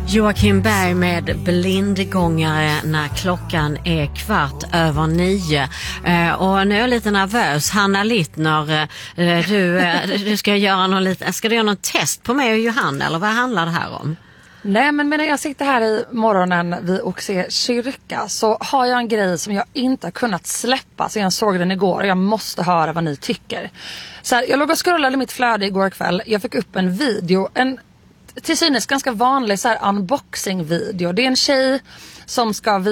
Joakim Berg med blindgångare när klockan är 9:15. Och nu är jag lite nervös. Hanna Littner, du ska göra någon test på mig och Johanna, eller vad handlar det här om? Nej, men medan jag sitter här i morgonen vid Oxie kyrka så har jag en grej som jag inte har kunnat släppa så jag såg den igår och jag måste höra vad ni tycker. Så här, jag låg och scrollade mitt flöde igår kväll. Jag fick upp en video, en till synes ganska vanlig så här unboxing-video. Det är en tjej som ska